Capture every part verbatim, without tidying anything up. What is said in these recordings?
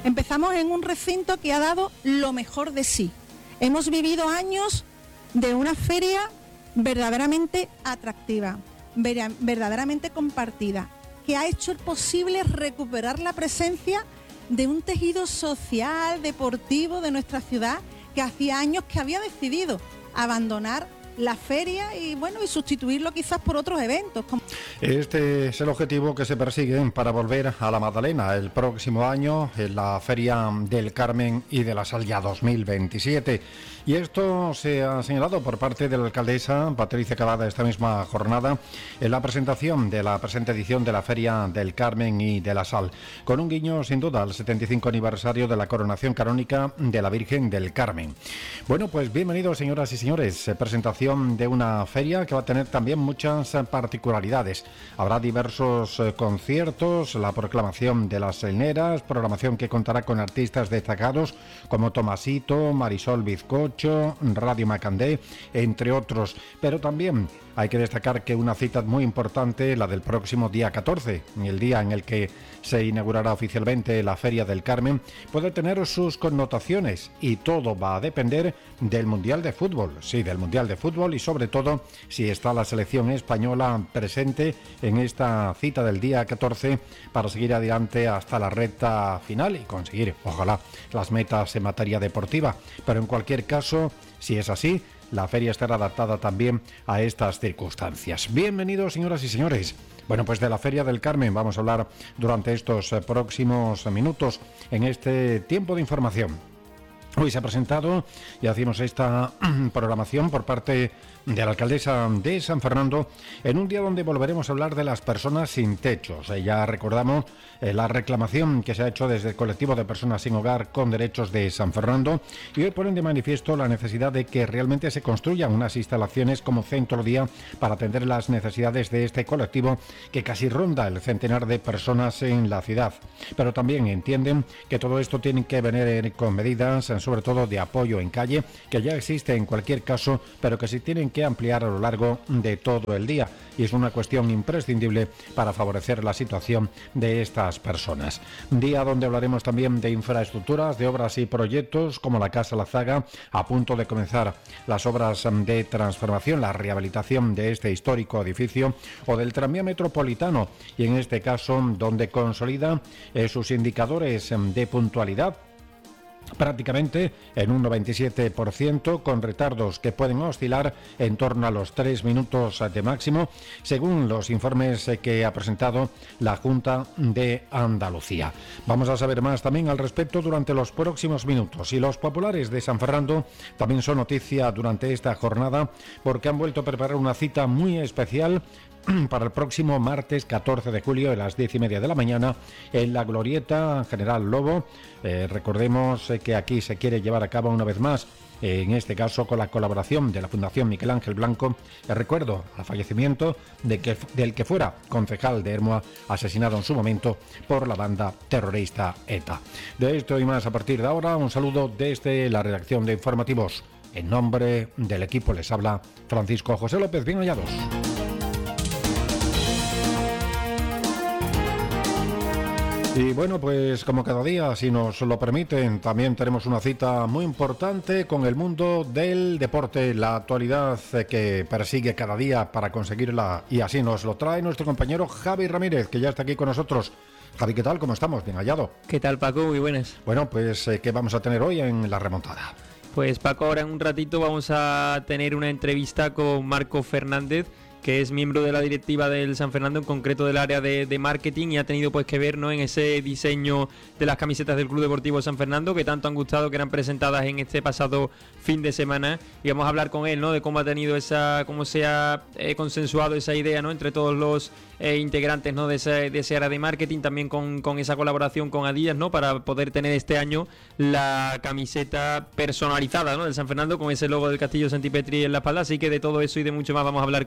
Empezamos en un recinto que ha dado lo mejor de sí. Hemos vivido años de una feria verdaderamente atractiva, verdaderamente compartida, que ha hecho posible recuperar la presencia de un tejido social, deportivo de nuestra ciudad, que hacía años que había decidido abandonar la feria y bueno y sustituirlo quizás por otros eventos. Este es el objetivo que se persigue para volver a la Magdalena el próximo año en la Feria del Carmen y de la Sal ya dos mil veintisiete. Y esto se ha señalado por parte de la alcaldesa Patricia Cavada esta misma jornada en la presentación de la presente edición de la Feria del Carmen y de la Sal, con un guiño sin duda al setenta y cinco aniversario de la coronación canónica de la Virgen del Carmen. Bueno, pues bienvenidos señoras y señores, presentación de una feria que va a tener también muchas particularidades. Habrá diversos eh, conciertos, la proclamación de las Selneras, programación que contará con artistas destacados como Tomasito, Marisol Bizcocho, Radio Macandé, entre otros. Pero también hay que destacar que una cita muy importante, la del próximo día catorce, el día en el que se inaugurará oficialmente la Feria del Carmen, puede tener sus connotaciones y todo va a depender del Mundial de Fútbol, sí, del Mundial de Fútbol y sobre todo si está la selección española presente en esta cita del día catorce para seguir adelante hasta la recta final y conseguir, ojalá, las metas en materia deportiva. Pero en cualquier caso, si es así, la feria estará adaptada también a estas circunstancias. Bienvenidos, señoras y señores. Bueno, pues de la Feria del Carmen vamos a hablar durante estos próximos minutos en este tiempo de información. Hoy se ha presentado y hacemos esta programación por parte de la alcaldesa de San Fernando en un día donde volveremos a hablar de las personas sin techos. Eh, ya recordamos eh, la reclamación que se ha hecho desde el colectivo de personas sin hogar con derechos de San Fernando y hoy ponen de manifiesto la necesidad de que realmente se construyan unas instalaciones como centro día para atender las necesidades de este colectivo que casi ronda el centenar de personas en la ciudad. Pero también entienden que todo esto tiene que venir con medidas sobre todo de apoyo en calle, que ya existe en cualquier caso, pero que se tienen que ampliar a lo largo de todo el día. Y es una cuestión imprescindible para favorecer la situación de estas personas. Día donde hablaremos también de infraestructuras, de obras y proyectos, como la Casa La Zaga, a punto de comenzar las obras de transformación, la rehabilitación de este histórico edificio, o del tranvía metropolitano, y en este caso donde consolida eh, sus indicadores de puntualidad, prácticamente en un noventa y siete por ciento, con retardos que pueden oscilar en torno a los tres minutos de máximo, según los informes que ha presentado la Junta de Andalucía. Vamos a saber más también al respecto durante los próximos minutos. Y los populares de San Fernando también son noticia durante esta jornada porque han vuelto a preparar una cita muy especial para el próximo martes catorce de julio a las diez y media de la mañana en la Glorieta General Lobo. Eh, recordemos eh, que aquí se quiere llevar a cabo una vez más, eh, en este caso con la colaboración de la Fundación Miguel Ángel Blanco, el recuerdo al fallecimiento de que, del que fuera concejal de Hermua, asesinado en su momento por la banda terrorista ETA. De esto y más a partir de ahora, un saludo desde la redacción de Informativos. En nombre del equipo les habla Francisco José López. Bien hallados. Y bueno, pues como cada día, si nos lo permiten, también tenemos una cita muy importante con el mundo del deporte, la actualidad que persigue cada día para conseguirla, y así nos lo trae nuestro compañero Javi Ramírez, que ya está aquí con nosotros. Javi, ¿qué tal? ¿Cómo estamos? Bien hallado. ¿Qué tal, Paco? Muy buenas. Bueno, pues ¿qué vamos a tener hoy en la remontada? Pues Paco, ahora en un ratito vamos a tener una entrevista con Marco Fernández, que es miembro de la directiva del San Fernando, en concreto del área de, de marketing, y ha tenido pues que ver, ¿no?, en ese diseño de las camisetas del Club Deportivo San Fernando, que tanto han gustado, que eran presentadas en este pasado fin de semana, y vamos a hablar con él, ¿no?, de cómo ha tenido esa, cómo se ha eh, consensuado esa idea, ¿no?, entre todos los eh, integrantes, ¿no?, de ese, de ese área de marketing, también con, con esa colaboración con Adidas, ¿no?, para poder tener este año la camiseta personalizada, ¿no?, del San Fernando, con ese logo del Castillo Santipetri en la espalda. Así que de todo eso y de mucho más vamos a hablar con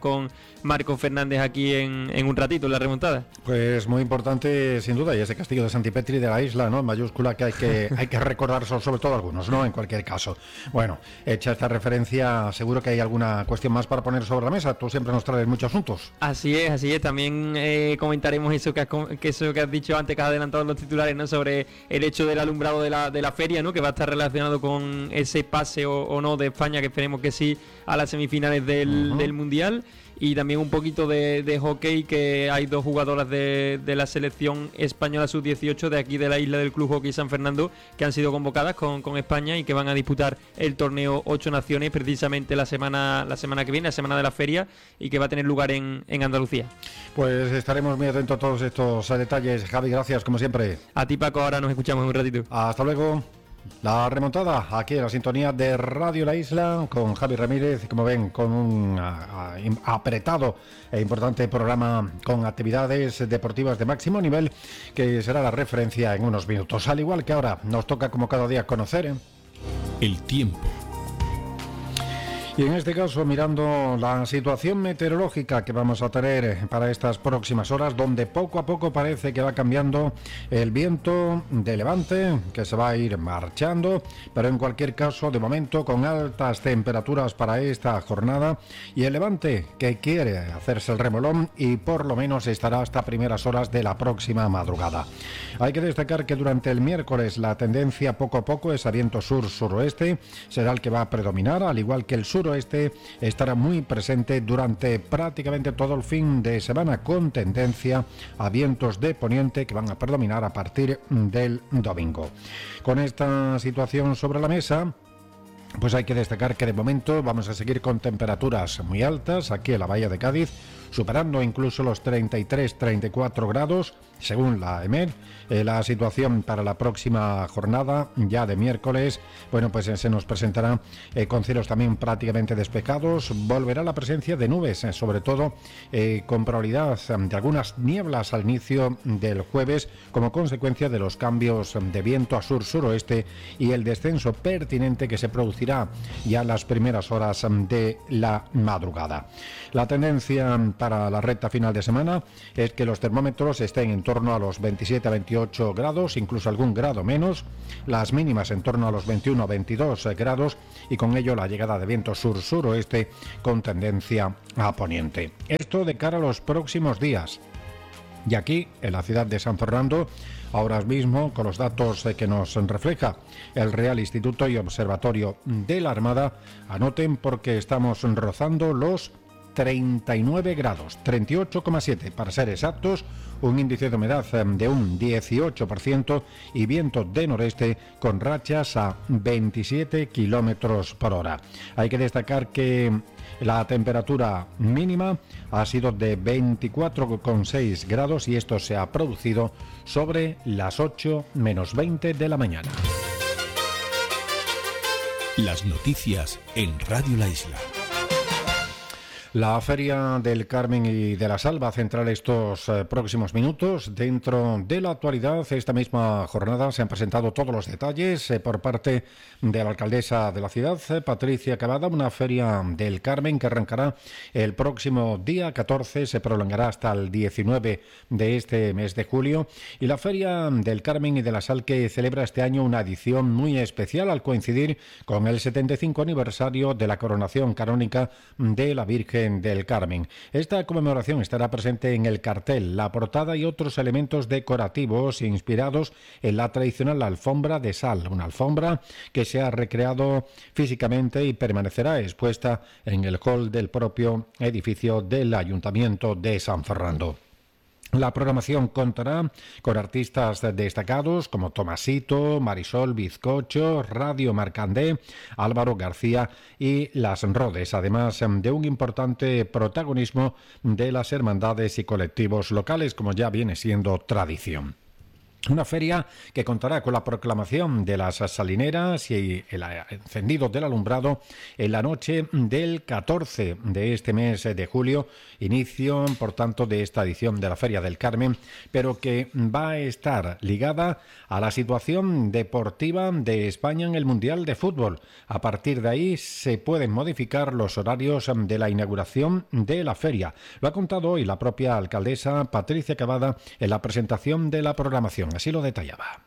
Marco Fernández aquí en, en un ratito, en la remontada. Pues muy importante, sin duda, y ese castillo de Santipetri de la isla, ¿no? En mayúscula, que hay que hay que recordar, sobre todo algunos, ¿no? En cualquier caso. Bueno, hecha esta referencia, seguro que hay alguna cuestión más para poner sobre la mesa. Tú siempre nos traes muchos asuntos. Así es, así es. También eh, comentaremos eso que, has, que eso que has dicho antes, que has adelantado en los titulares, ¿no? Sobre el hecho del alumbrado de la, de la feria, ¿no? Que va a estar relacionado con ese pase o, o no de España, que esperemos que sí, a las semifinales del, uh-huh. del Mundial. Y también un poquito de, de hockey, que hay dos jugadoras de, de la selección española sub dieciocho de aquí de la isla del Club Hockey San Fernando, que han sido convocadas con, con España y que van a disputar el torneo Ocho Naciones precisamente la semana la semana que viene, la semana de la feria, y que va a tener lugar en, en Andalucía. Pues estaremos muy atentos a todos estos detalles. Javi, gracias como siempre. A ti, Paco, ahora nos escuchamos en un ratito. Hasta luego. La remontada aquí en la sintonía de Radio La Isla con Javi Ramírez, como ven, con un a, a, apretado e importante programa con actividades deportivas de máximo nivel, que será la referencia en unos minutos. Al igual que ahora nos toca, como cada día, conocer ¿eh? el tiempo. Y en este caso, mirando la situación meteorológica que vamos a tener para estas próximas horas, donde poco a poco parece que va cambiando el viento de levante, que se va a ir marchando, pero en cualquier caso, de momento, con altas temperaturas para esta jornada, y el levante que quiere hacerse el remolón y por lo menos estará hasta primeras horas de la próxima madrugada. Hay que destacar que durante el miércoles la tendencia poco a poco es a viento sur-suroeste, será el que va a predominar, al igual que el sur oeste estará muy presente durante prácticamente todo el fin de semana, con tendencia a vientos de poniente que van a predominar a partir del domingo. Con esta situación sobre la mesa, pues hay que destacar que de momento vamos a seguir con temperaturas muy altas aquí en la Bahía de Cádiz, superando incluso los treinta y tres a treinta y cuatro grados, según la EMET. Eh, la situación para la próxima jornada, ya de miércoles, bueno, pues eh, se nos presentará eh, con cielos también prácticamente despejados. Volverá la presencia de nubes, eh, sobre todo eh, con probabilidad de algunas nieblas al inicio del jueves, como consecuencia de los cambios de viento a sur-suroeste y el descenso pertinente que se producirá ya en las primeras horas de la madrugada. La tendencia para la recta final de semana es que los termómetros estén en torno a los veintisiete a veintiocho grados, incluso algún grado menos, las mínimas en torno a los veintiuno a veintidós grados, y con ello la llegada de viento sur-suroeste con tendencia a poniente. Esto de cara a los próximos días. Y aquí, en la ciudad de San Fernando, ahora mismo, con los datos que nos refleja el Real Instituto y Observatorio de la Armada, anoten porque estamos rozando los treinta y nueve grados, treinta y ocho coma siete para ser exactos, un índice de humedad de un dieciocho por ciento y viento de noreste con rachas a veintisiete kilómetros por hora. Hay que destacar que la temperatura mínima ha sido de veinticuatro coma seis grados y esto se ha producido sobre las ocho menos veinte de la mañana. Las noticias en Radio La Isla. La Feria del Carmen y de la Sal va a centrar estos eh, próximos minutos. Dentro de la actualidad, esta misma jornada se han presentado todos los detalles eh, por parte de la alcaldesa de la ciudad, eh, Patricia Cavada, una Feria del Carmen que arrancará el próximo día catorce, se prolongará hasta el diecinueve de este mes de julio, y la Feria del Carmen y de la Sal que celebra este año una edición muy especial al coincidir con el setenta y cinco aniversario de la coronación canónica de la Virgen del Carmen. Esta conmemoración estará presente en el cartel, la portada y otros elementos decorativos inspirados en la tradicional alfombra de sal, una alfombra que se ha recreado físicamente y permanecerá expuesta en el hall del propio edificio del Ayuntamiento de San Fernando. La programación contará con artistas destacados como Tomasito, Marisol Bizcocho, Radio Marcandé, Álvaro García y Las Rodes, además de un importante protagonismo de las hermandades y colectivos locales, como ya viene siendo tradición. Una feria que contará con la proclamación de las salineras y el encendido del alumbrado en la noche del catorce de este mes de julio, inicio, por tanto, de esta edición de la Feria del Carmen, pero que va a estar ligada a la situación deportiva de España en el Mundial de Fútbol. A partir de ahí se pueden modificar los horarios de la inauguración de la feria. Lo ha contado hoy la propia alcaldesa Patricia Cavada en la presentación de la programación. Así lo detallaba.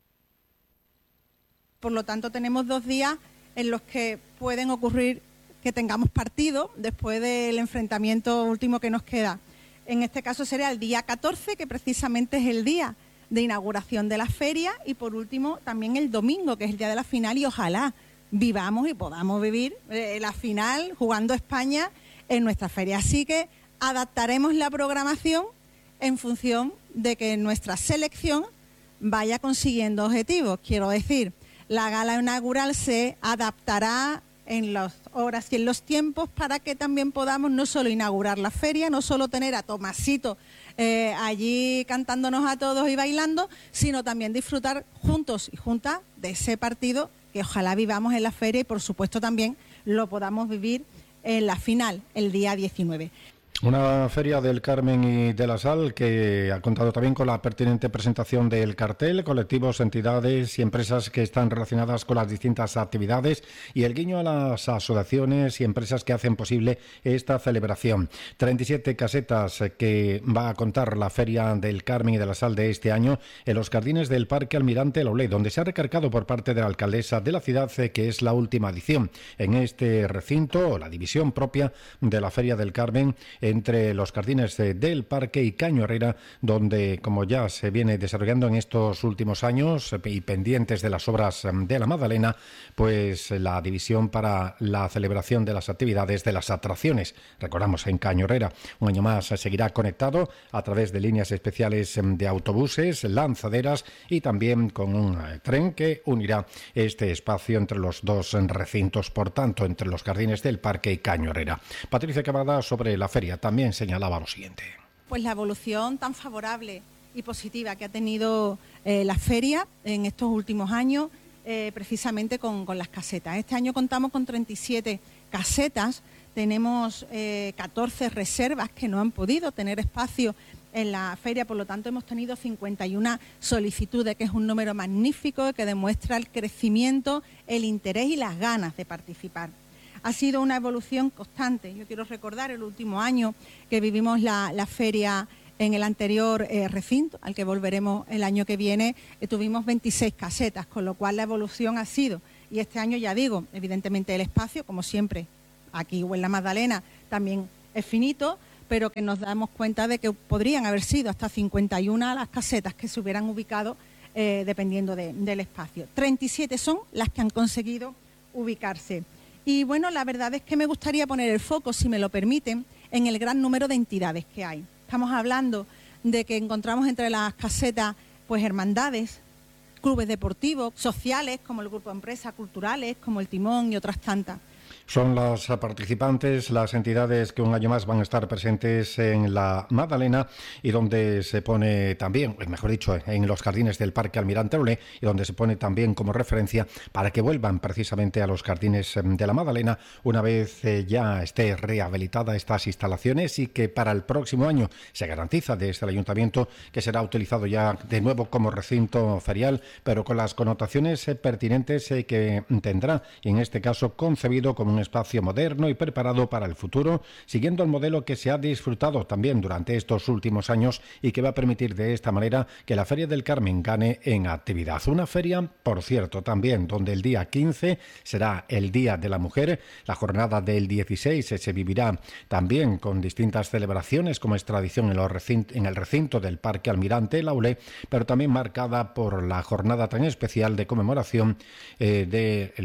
Por lo tanto, tenemos dos días en los que pueden ocurrir que tengamos partido después del enfrentamiento último que nos queda. En este caso sería el día catorce, que precisamente es el día de inauguración de la feria, y por último también el domingo, que es el día de la final, y ojalá vivamos y podamos vivir eh, la final jugando España en nuestra feria. Así que adaptaremos la programación en función de que nuestra selección vaya consiguiendo objetivos. Quiero decir, la gala inaugural se adaptará en las horas y en los tiempos para que también podamos no solo inaugurar la feria, no solo tener a Tomasito eh, allí cantándonos a todos y bailando, sino también disfrutar juntos y juntas de ese partido que ojalá vivamos en la feria y por supuesto también lo podamos vivir en la final el día diecinueve. Una feria del Carmen y de la Sal que ha contado también con la pertinente presentación del cartel, colectivos, entidades y empresas que están relacionadas con las distintas actividades y el guiño a las asociaciones y empresas que hacen posible esta celebración. treinta y siete casetas que va a contar la Feria del Carmen y de la Sal de este año en los jardines del Parque Almirante Laulé, donde se ha recargado por parte de la alcaldesa de la ciudad que es la última edición en este recinto, la división propia de la Feria del Carmen, entre los jardines del Parque y Caño Herrera, donde, como ya se viene desarrollando en estos últimos años y pendientes de las obras de la Magdalena, pues la división para la celebración de las actividades de las atracciones. Recordamos, en Caño Herrera, un año más seguirá conectado a través de líneas especiales de autobuses, lanzaderas y también con un tren que unirá este espacio entre los dos recintos, por tanto, entre los jardines del Parque y Caño Herrera. Patricia Cavada, sobre la feria, también señalaba lo siguiente. Pues la evolución tan favorable y positiva que ha tenido eh, la feria en estos últimos años, eh, precisamente con, con las casetas. Este año contamos con treinta y siete casetas, tenemos eh, catorce reservas que no han podido tener espacio en la feria, por lo tanto hemos tenido cincuenta y una solicitudes, que es un número magnífico que demuestra el crecimiento, el interés y las ganas de participar. Ha sido una evolución constante. Yo quiero recordar el último año que vivimos la, la feria en el anterior eh, recinto, al que volveremos el año que viene, eh, tuvimos veintiséis casetas, con lo cual la evolución ha sido, y este año ya digo, evidentemente el espacio, como siempre, aquí o en la Magdalena, también es finito, pero que nos damos cuenta de que podrían haber sido hasta cincuenta y una las casetas que se hubieran ubicado eh, dependiendo de, del espacio. treinta y siete son las que han conseguido ubicarse. Y bueno, la verdad es que me gustaría poner el foco, si me lo permiten, en el gran número de entidades que hay. Estamos hablando de que encontramos entre las casetas pues hermandades, clubes deportivos, sociales, como el Grupo de Empresas Culturales, como el Timón y otras tantas. Son las participantes, las entidades que un año más van a estar presentes en la Magdalena y donde se pone también, mejor dicho, en los jardines del Parque Almirante Laulé, y donde se pone también como referencia para que vuelvan precisamente a los jardines de la Magdalena una vez ya esté rehabilitada estas instalaciones, y que para el próximo año se garantiza desde el Ayuntamiento que será utilizado ya de nuevo como recinto ferial, pero con las connotaciones pertinentes que tendrá, y en este caso concebido como un espacio moderno y preparado para el futuro, siguiendo el modelo que se ha disfrutado también durante estos últimos años y que va a permitir de esta manera que la Feria del Carmen gane en actividad. Una feria, por cierto, también donde el día quince será el Día de la Mujer, la jornada del dieciséis se vivirá también con distintas celebraciones, como es tradición en, los recinto, en el recinto del Parque Almirante Laulé, pero también marcada por la jornada tan especial de conmemoración eh, de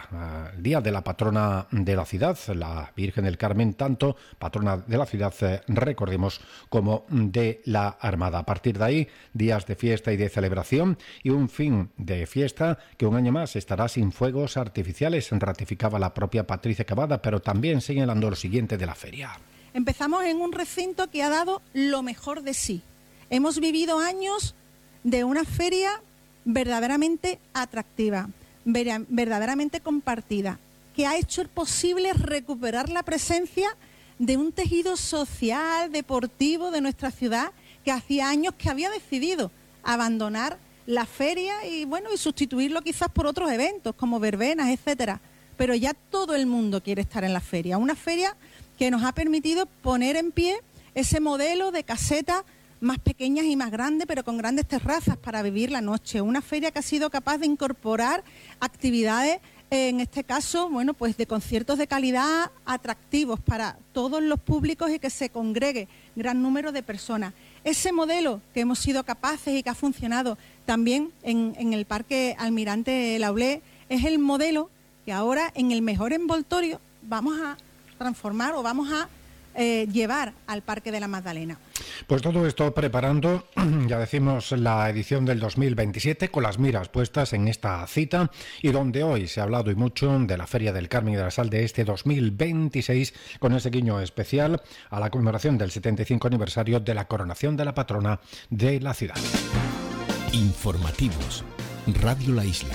la uh, Día de la Patrona de la ciudad, la Virgen del Carmen, tanto patrona de la ciudad, eh, recordemos, como de la Armada. A partir de ahí, días de fiesta y de celebración, y un fin de fiesta que un año más estará sin fuegos artificiales, ratificaba la propia Patricia Cavada, pero también señalando lo siguiente de la feria. Empezamos en un recinto que ha dado lo mejor de sí. Hemos vivido años de una feria verdaderamente atractiva, verdaderamente compartida, que ha hecho posible recuperar la presencia de un tejido social, deportivo de nuestra ciudad, que hacía años que había decidido abandonar la feria y bueno, y sustituirlo quizás por otros eventos como verbenas, etcétera. Pero ya todo el mundo quiere estar en la feria. Una feria que nos ha permitido poner en pie ese modelo de caseta más pequeñas y más grandes, pero con grandes terrazas para vivir la noche. Una feria que ha sido capaz de incorporar actividades, en este caso, bueno, pues de conciertos de calidad atractivos para todos los públicos y que se congregue gran número de personas. Ese modelo que hemos sido capaces y que ha funcionado también en, en el Parque Almirante Laulé es el modelo que ahora en el mejor envoltorio vamos a transformar o vamos a eh, llevar al Parque de la Magdalena. Pues todo esto preparando, ya decimos, la edición del dos mil veintisiete con las miras puestas en esta cita y donde hoy se ha hablado y mucho de la Feria del Carmen y de la Sal de este dos mil veintiséis con ese guiño especial a la conmemoración del setenta y cinco aniversario de la coronación de la patrona de la ciudad. Informativos, Radio La Isla.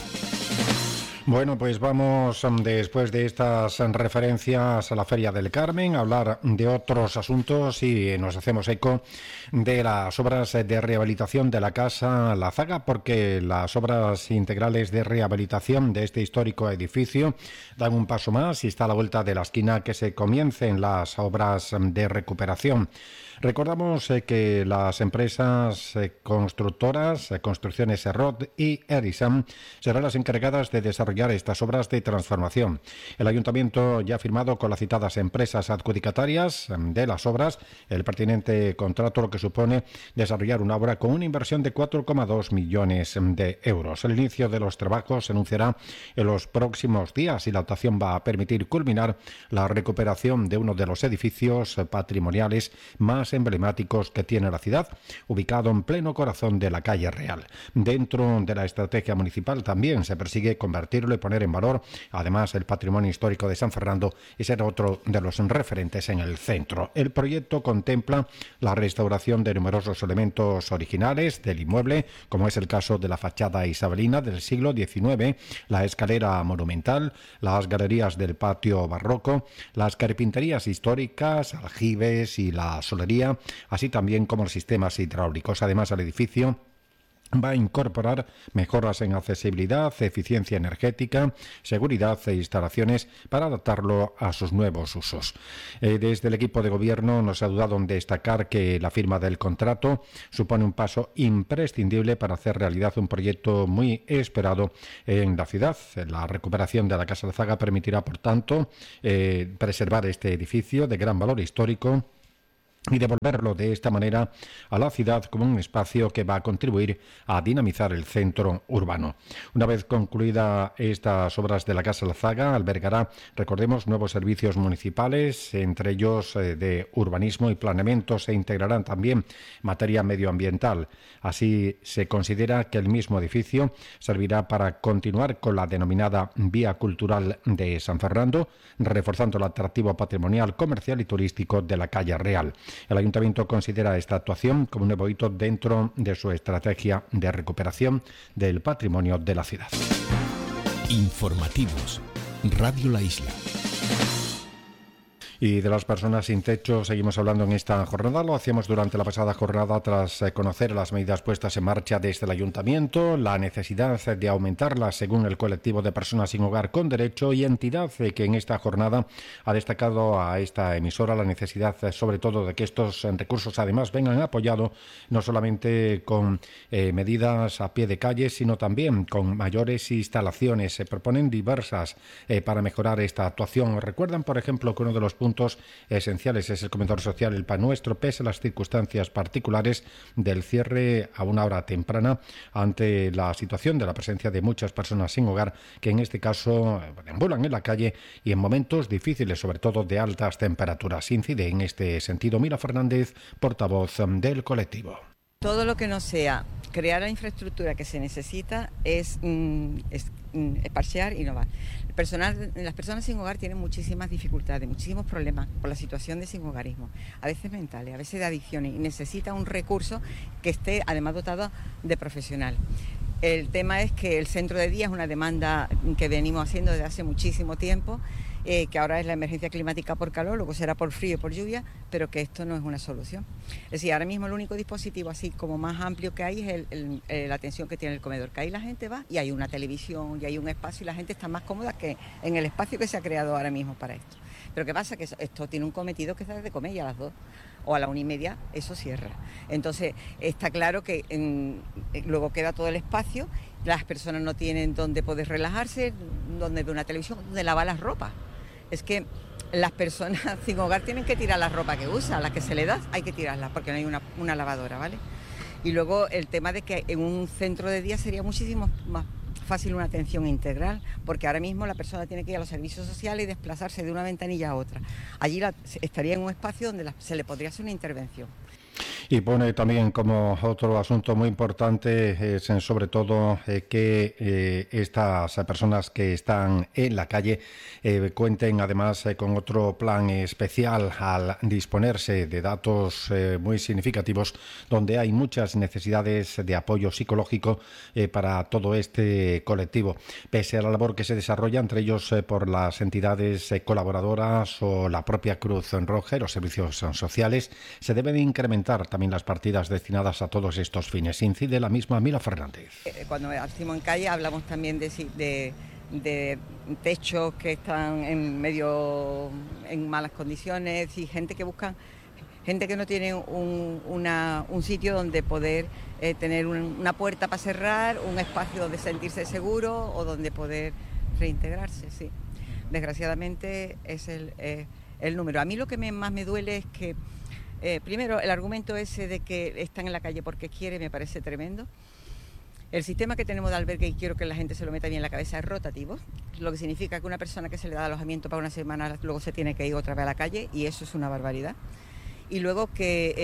Bueno, pues vamos después de estas referencias a la Feria del Carmen a hablar de otros asuntos y nos hacemos eco de las obras de rehabilitación de la Casa La Zaga, porque las obras integrales de rehabilitación de este histórico edificio dan un paso más y está a la vuelta de la esquina que se comiencen las obras de recuperación. Recordamos eh, que las empresas eh, constructoras, eh, Construcciones Serrot y Erisan, serán las encargadas de desarrollar estas obras de transformación. El Ayuntamiento ya ha firmado con las citadas empresas adjudicatarias eh, de las obras el pertinente contrato, lo que supone desarrollar una obra con una inversión de cuatro coma dos millones de euros. El inicio de los trabajos se anunciará en los próximos días y la dotación va a permitir culminar la recuperación de uno de los edificios eh, patrimoniales más emblemáticos que tiene la ciudad, ubicado en pleno corazón de la calle Real. Dentro de la estrategia municipal también se persigue convertirlo y poner en valor, además, el patrimonio histórico de San Fernando y ser otro de los referentes en el centro. El proyecto contempla la restauración de numerosos elementos originales del inmueble, como es el caso de la fachada isabelina del siglo diecinueve, la escalera monumental, las galerías del patio barroco, las carpinterías históricas, aljibes y la solería, así también como los sistemas hidráulicos. Además, el edificio va a incorporar mejoras en accesibilidad, eficiencia energética, seguridad e instalaciones para adaptarlo a sus nuevos usos. Eh, desde el equipo de gobierno no se ha dudado en destacar que la firma del contrato supone un paso imprescindible para hacer realidad un proyecto muy esperado en la ciudad. La recuperación de la Casa La Zaga permitirá, por tanto, eh, preservar este edificio de gran valor histórico y devolverlo de esta manera a la ciudad como un espacio que va a contribuir a dinamizar el centro urbano. Una vez concluidas estas obras de la Casa La Zaga, albergará, recordemos, nuevos servicios municipales, entre ellos eh, de urbanismo y planeamiento. Se integrarán también materia medioambiental. Así se considera que el mismo edificio servirá para continuar con la denominada Vía Cultural de San Fernando, reforzando el atractivo patrimonial, comercial y turístico de la calle Real. El Ayuntamiento considera esta actuación como un nuevo hito dentro de su estrategia de recuperación del patrimonio de la ciudad. Informativos, Radio La Isla. Y de las personas sin techo seguimos hablando en esta jornada. Lo hacíamos durante la pasada jornada tras eh, conocer las medidas puestas en marcha desde el Ayuntamiento, la necesidad de aumentarlas según el colectivo de personas sin hogar con derecho y entidad eh, que en esta jornada ha destacado a esta emisora la necesidad eh, sobre todo de que estos eh, recursos además vengan apoyados no solamente con eh, medidas a pie de calle, sino también con mayores instalaciones. Se proponen diversas eh, para mejorar esta actuación. Recuerdan, por ejemplo, que uno de los puntos esenciales es el comedor social El Pan Nuestro, pese a las circunstancias particulares del cierre a una hora temprana ante la situación de la presencia de muchas personas sin hogar que en este caso deambulan en la calle y en momentos difíciles, sobre todo de altas temperaturas. Incide en este sentido Mira Fernández, portavoz del colectivo. todo lo que no sea crear la infraestructura que se necesita es, mm, es mm, es parchear y no va. El personal, las personas sin hogar tienen muchísimas dificultades, muchísimos problemas por la situación de sin hogarismo, a veces mentales, a veces de adicciones, y necesita un recurso que esté además dotado de profesional. El tema es que el centro de día es una demanda que venimos haciendo desde hace muchísimo tiempo, eh, que ahora es la emergencia climática por calor, luego será por frío y por lluvia, pero que esto no es una solución. Es decir, ahora mismo el único dispositivo así como más amplio que hay es el, el, el, la atención que tiene el comedor, que ahí la gente va y hay una televisión y hay un espacio y la gente está más cómoda que en el espacio que se ha creado ahora mismo para esto. Pero ¿qué pasa? Que esto tiene un cometido que es de comer y a las dos o a la una y media eso cierra. Entonces está claro que en, luego queda todo el espacio, las personas no tienen donde poder relajarse, donde ver una televisión, donde lavar las ropas. Es que las personas sin hogar tienen que tirar la ropa que usan, la que se le da, hay que tirarla porque no hay una, una lavadora, ¿vale? Y luego el tema de que en un centro de día sería muchísimo más fácil una atención integral, porque ahora mismo la persona tiene que ir a los servicios sociales y desplazarse de una ventanilla a otra. Allí la, estaría en un espacio donde la, se le podría hacer una intervención. Y pone también como otro asunto muy importante, es sobre todo eh, que eh, estas personas que están en la calle eh, cuenten además eh, con otro plan especial al disponerse de datos eh, muy significativos, donde hay muchas necesidades de apoyo psicológico eh, para todo este colectivo. Pese a la labor que se desarrolla, entre ellos eh, por las entidades eh, colaboradoras o la propia Cruz Roja y los servicios sociales, se deben incrementar también las partidas destinadas a todos estos fines. Incide la misma Mila Fernández. Cuando decimos en calle hablamos también de, de, de techos que están en medio en malas condiciones y gente que busca, gente que no tiene un, una, un sitio donde poder eh, tener un, una puerta para cerrar, un espacio donde sentirse seguro o donde poder reintegrarse. Sí. Desgraciadamente es el, eh, el número. A mí lo que me, más me duele es que Eh, primero, el argumento ese de que están en la calle porque quiere me parece tremendo. El sistema que tenemos de albergue, y quiero que la gente se lo meta bien en la cabeza, es rotativo, lo que significa que una persona que se le da alojamiento para una semana luego se tiene que ir otra vez a la calle, y eso es una barbaridad. Y luego que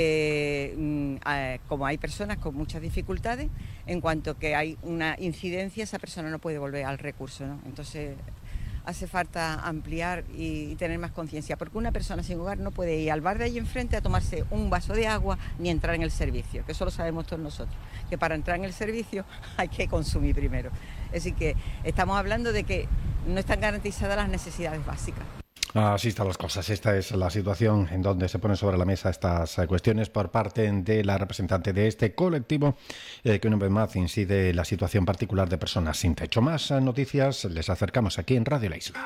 eh, eh, como hay personas con muchas dificultades, en cuanto que hay una incidencia, esa persona no puede volver al recurso, ¿no? Entonces hace falta ampliar y, y tener más conciencia, porque una persona sin hogar no puede ir al bar de ahí enfrente a tomarse un vaso de agua ni entrar en el servicio, que eso lo sabemos todos nosotros, que para entrar en el servicio hay que consumir primero. Es decir, que estamos hablando de que no están garantizadas las necesidades básicas. Así están las cosas. Esta es la situación en donde se ponen sobre la mesa estas cuestiones por parte de la representante de este colectivo, eh, que una vez más incide en la situación particular de personas sin techo. Más noticias les acercamos aquí en Radio La Isla.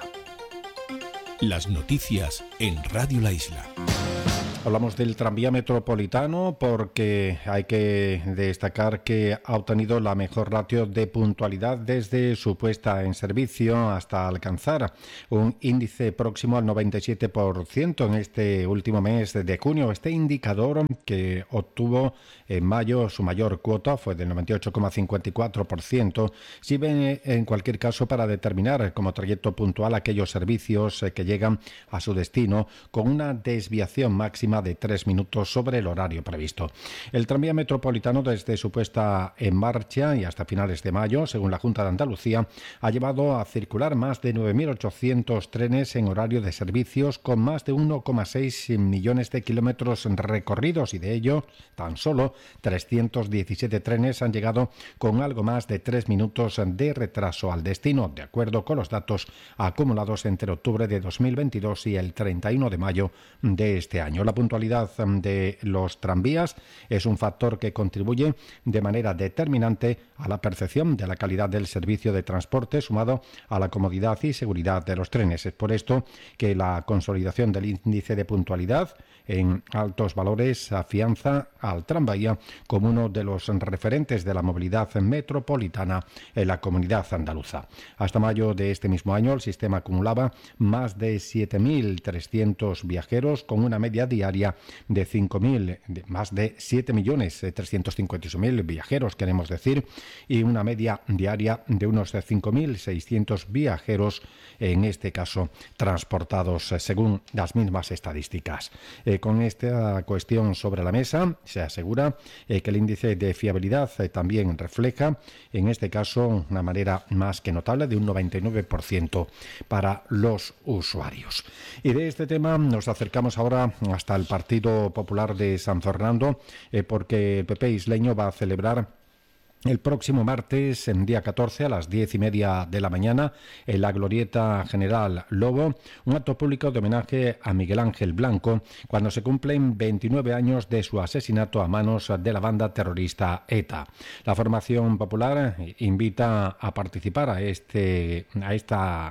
Las noticias en Radio La Isla. Hablamos del tranvía metropolitano porque hay que destacar que ha obtenido la mejor ratio de puntualidad desde su puesta en servicio hasta alcanzar un índice próximo al noventa y siete por ciento en este último mes de junio. Este indicador, que obtuvo en mayo su mayor cuota, fue del noventa y ocho coma cincuenta y cuatro por ciento, sirve en cualquier caso para determinar como trayecto puntual aquellos servicios que llegan a su destino con una desviación máxima de tres minutos sobre el horario previsto. El tranvía metropolitano, desde su puesta en marcha y hasta finales de mayo, según la Junta de Andalucía, ha llevado a circular más de nueve mil ochocientos trenes en horario de servicios, con más de uno coma seis millones de kilómetros recorridos, y de ello tan solo trescientos diecisiete trenes han llegado con algo más de tres minutos de retraso al destino, de acuerdo con los datos acumulados entre octubre de dos mil veintidós y el treinta y uno de mayo de este año. La puntualidad de los tranvías es un factor que contribuye de manera determinante a la percepción de la calidad del servicio de transporte, sumado a la comodidad y seguridad de los trenes. Es por esto que la consolidación del índice de puntualidad en altos valores afianza al tranvía como uno de los referentes de la movilidad metropolitana en la comunidad andaluza. Hasta mayo de este mismo año, el sistema acumulaba más de siete mil trescientos viajeros, con una media diaria diaria de cinco mil, de más de siete millones trescientos cincuenta y seis mil viajeros, queremos decir, y una media diaria de unos cinco mil seiscientos viajeros, en este caso transportados eh, según las mismas estadísticas. Eh, con esta cuestión sobre la mesa, se asegura eh, que el índice de fiabilidad eh, también refleja, en este caso, una manera más que notable de un noventa y nueve por ciento para los usuarios. Y de este tema nos acercamos ahora hasta el Partido Popular de San Fernando, eh, porque el P P isleño va a celebrar el próximo martes, en día catorce, a las diez y media de la mañana, en la Glorieta General Lobo, un acto público de homenaje a Miguel Ángel Blanco, cuando se cumplen veintinueve años de su asesinato a manos de la banda terrorista ETA. La formación popular invita a participar a, este, a, esta,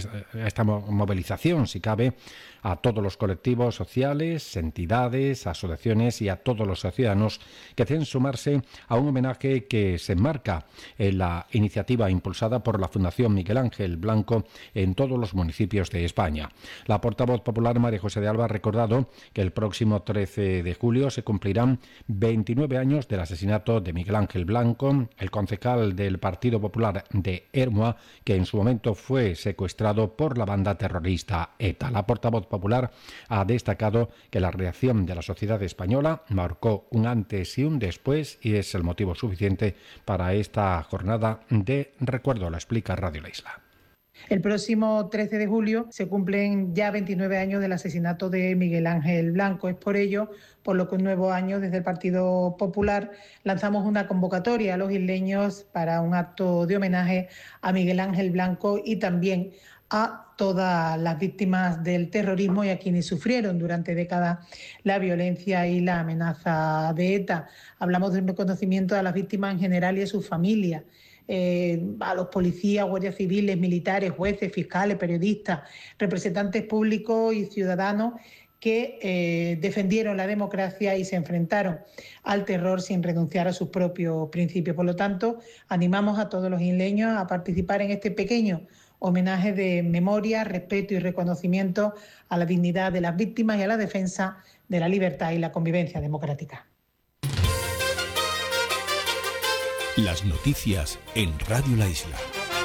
a esta movilización, si cabe, a todos los colectivos sociales, entidades, asociaciones y a todos los ciudadanos que deseen sumarse a un homenaje que se enmarca en la iniciativa impulsada por la Fundación Miguel Ángel Blanco en todos los municipios de España. La portavoz popular María José de Alba ha recordado que el próximo trece de julio se cumplirán veintinueve años del asesinato de Miguel Ángel Blanco, el concejal del Partido Popular de Ermua, que en su momento fue secuestrado por la banda terrorista ETA. La portavoz popular ha destacado que la reacción de la sociedad española marcó un antes y un después y es el motivo suficiente para esta jornada de recuerdo. Lo explica Radio La Isla. El próximo trece de julio se cumplen ya veintinueve años del asesinato de Miguel Ángel Blanco. Es por ello por lo que un nuevo año desde el Partido Popular lanzamos una convocatoria a los isleños para un acto de homenaje a Miguel Ángel Blanco y también a todas las víctimas del terrorismo y a quienes sufrieron durante décadas la violencia y la amenaza de ETA. Hablamos de un reconocimiento a las víctimas en general y a sus familias, eh, a los policías, guardias civiles, militares, jueces, fiscales, periodistas, representantes públicos y ciudadanos que eh, defendieron la democracia y se enfrentaron al terror sin renunciar a sus propios principios. Por lo tanto, animamos a todos los isleños a participar en este pequeño homenaje de memoria, respeto y reconocimiento a la dignidad de las víctimas y a la defensa de la libertad y la convivencia democrática. Las noticias en Radio La Isla.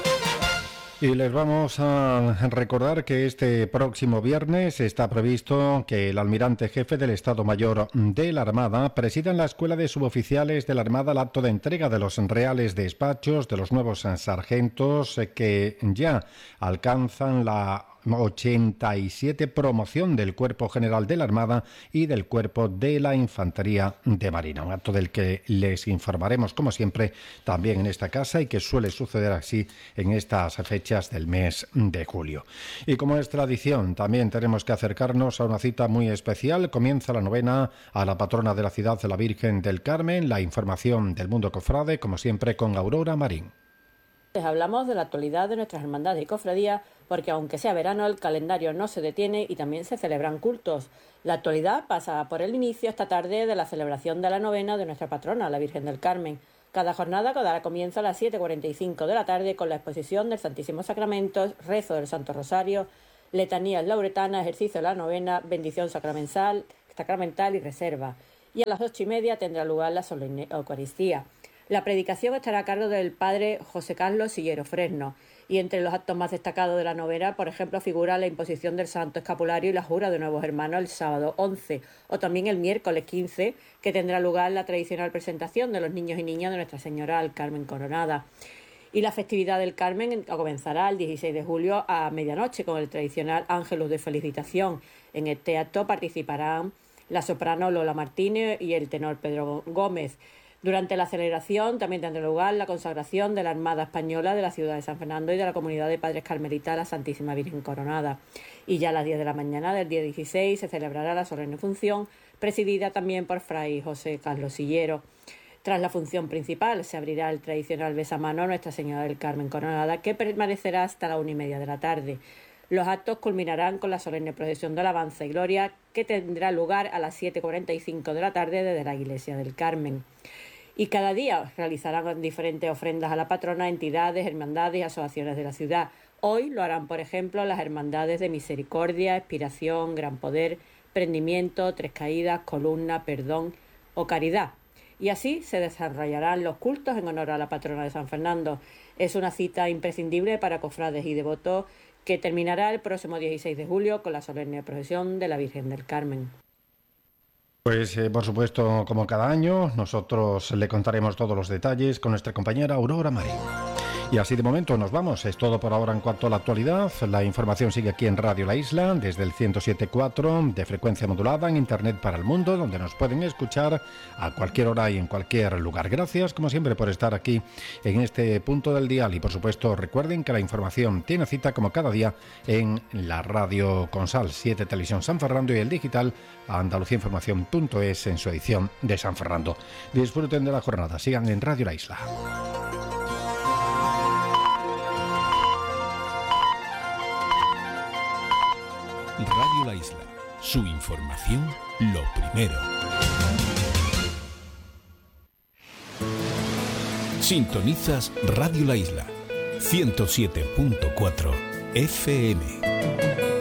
Y les vamos a recordar que este próximo viernes está previsto que el almirante jefe del Estado Mayor de la Armada presida en la Escuela de Suboficiales de la Armada el acto de entrega de los reales despachos de los nuevos sargentos que ya alcanzan la ochenta y siete promoción del Cuerpo General de la Armada y del Cuerpo de la Infantería de Marina. Un acto del que les informaremos, como siempre, también en esta casa y que suele suceder así en estas fechas del mes de julio. Y como es tradición, también tenemos que acercarnos a una cita muy especial. Comienza la novena a la patrona de la ciudad, la Virgen del Carmen. La información del mundo cofrade, como siempre, con Aurora Marín. Les hablamos de la actualidad de nuestras hermandades y cofradías, porque aunque sea verano, el calendario no se detiene y también se celebran cultos. La actualidad pasa por el inicio esta tarde de la celebración de la novena de nuestra patrona, la Virgen del Carmen. Cada jornada dará comienzo a las siete cuarenta y cinco de la tarde con la exposición del Santísimo Sacramento, rezo del Santo Rosario, letanías lauretanas, ejercicio de la novena, bendición sacramental, sacramental y reserva. Y a las ocho y media tendrá lugar la solemne Eucaristía. La predicación estará a cargo del padre José Carlos Sillero Fresno y entre los actos más destacados de la novena, por ejemplo, figura la imposición del Santo Escapulario y la jura de nuevos hermanos el sábado once o también el miércoles quince, que tendrá lugar la tradicional presentación de los niños y niñas de Nuestra Señora al Carmen Coronada. Y la festividad del Carmen comenzará el dieciséis de julio a medianoche con el tradicional Ángelus de Felicitación. En este acto participarán la soprano Lola Martínez y el tenor Pedro Gómez. Durante la celebración también tendrá lugar la consagración de la Armada Española de la ciudad de San Fernando y de la comunidad de Padres Carmelitas a la Santísima Virgen Coronada. Y ya a las diez de la mañana del día dieciséis se celebrará la solemne función, presidida también por Fray José Carlos Sillero. Tras la función principal se abrirá el tradicional besamano a Nuestra Señora del Carmen Coronada, que permanecerá hasta la una y media de la tarde. Los actos culminarán con la solemne procesión de alabanza y gloria, que tendrá lugar a las siete cuarenta y cinco de la tarde desde la Iglesia del Carmen. Y cada día realizarán diferentes ofrendas a la patrona, entidades, hermandades y asociaciones de la ciudad. Hoy lo harán, por ejemplo, las hermandades de Misericordia, Expiración, Gran Poder, prendimiento, tres caídas, columna, perdón o caridad. Y así se desarrollarán los cultos en honor a la patrona de San Fernando. Es una cita imprescindible para cofrades y devotos que terminará el próximo dieciséis de julio con la solemne procesión de la Virgen del Carmen. Pues eh, por supuesto, como cada año, nosotros le contaremos todos los detalles con nuestra compañera Aurora Marín. Y así de momento nos vamos. Es todo por ahora en cuanto a la actualidad. La información sigue aquí en Radio La Isla, desde el ciento siete punto cuatro de frecuencia modulada en Internet para el mundo, donde nos pueden escuchar a cualquier hora y en cualquier lugar. Gracias, como siempre, por estar aquí en este punto del dial. Y por supuesto, recuerden que la información tiene cita como cada día en la Radio Consal, siete Televisión San Fernando y el digital andalucía información punto es en su edición de San Fernando. Disfruten de la jornada. Sigan en Radio La Isla. Radio La Isla, su información lo primero. Sintonizas Radio La Isla, ciento siete punto cuatro F M.